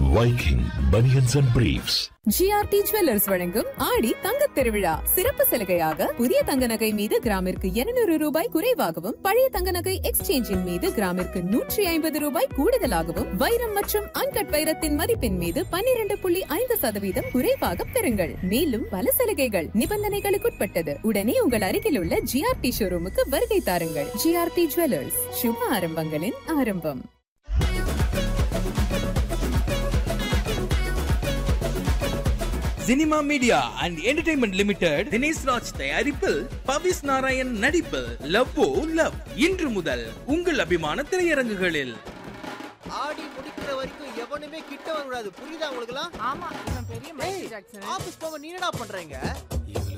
Viking Bunions and Briefs. GRT Jewellers வழங்கும் ஆடி தங்கத் திருவிழா சிறப்பு சலுகையாக புதிய தங்க நகை மீது கிராமிற்கு 200 ரூபாய் குறைவாகவும் பழைய தங்க நகை எக்ஸ்சேஞ்சின் மீது கிராமிற்கு 150 ரூபாய் கூடுதலாகவும் வைரம் மற்றும் அன்கட் வைரத்தின் மதிப்பின் மீது 12.5% குறைவாக பெறுங்கள். மேலும் பல சலுகைகள் நிபந்தனைகளுக்குட்பட்டது. உடனே உங்கள் அருகில் உள்ள GRT ஷோரூமுக்கு வருகை தாருங்கள். GRT Jewellers, சுப ஆரம்பங்களின் ஆரம்பம். Cinema media and entertainment limited Dinesh Raj தயாரிப்பில் பவிஸ் நாராயண் நடிப்பில் லவ்வோ லவ் இன்று முதல் உங்கள் அபிமான திரையரங்குகளில். ஆடி முடிக்கிற வரைக்கும் எவனுமே கிட்ட வரக்கூடாது, புரியுதா உங்களுக்கு? ஆமா, இவன் பெரிய மைக்கேல் ஜாக்சன். ஆபீஸ் போக நீ என்னடா பண்றீங்க?